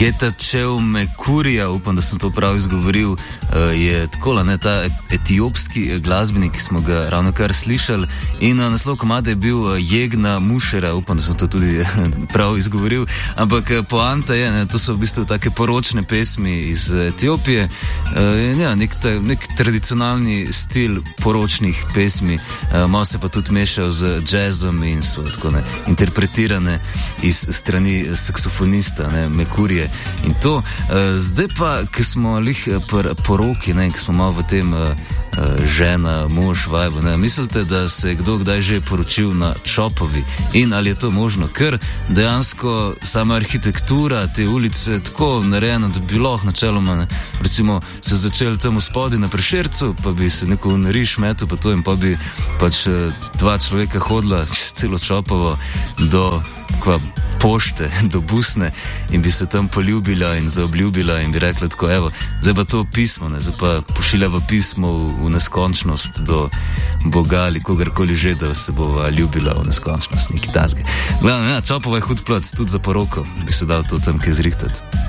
Getachew Mekurija, upam, da sem to prav izgovoril, je takola, ne, ta etiopski glasbenik, ki smo ga ravno kar slišali, in naslov komada je bil Jegna Mušera, upam, da sem to tudi prav izgovoril, ampak poanta je, ne, to so v bistvu take poročne pesmi iz Etiopije, ja, nek tradicionalni stil poročnih pesmi, malo se pa tudi mešal z jazzom in so tako ne, interpretirane iz strani saksofonista, ne, Mekurije. In to, zdaj pa, ki smo lih poroki, ne, ki smo malo v tem žena, mož, vibe, ne, mislite, da se je kdo kdaj že poročil na Čopovi in ali je to možno, ker dejansko sama arhitektura te ulice je tako narejena, da bi lahko načeloma, ne, recimo se začeli tam v spodi na Prešercu, pa bi se neko nariš metu pa to in pa bi pač dva človeka hodila čez celo Čopovo do pošte, do Busne in bi se tam poljubila in zaobljubila in bi rekla tako, evo, zdaj pa to pismo, ne, zdaj pa pošiljava pismo v neskončnost do Boga ali kogarkoli že, da se bova ljubila v neskončnost, neki tasge. Glavno, ja, Čopova je hud plac, tudi za poroko bi se dal to tam kaj zrihtati.